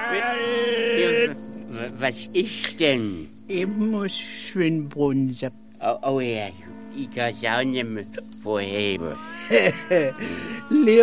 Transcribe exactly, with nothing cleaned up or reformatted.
Was ist denn? Ich muss Schwimmbrunnen. Oh, oh ja, ich kann es auch nicht mehr vorheben.